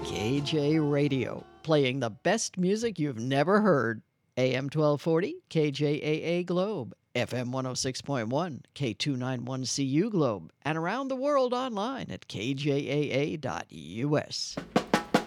KJ Radio, playing the best music you've never heard. AM 1240, KJAA Globe, FM 106.1, K291CU Globe, and around the world online at kjaa.us.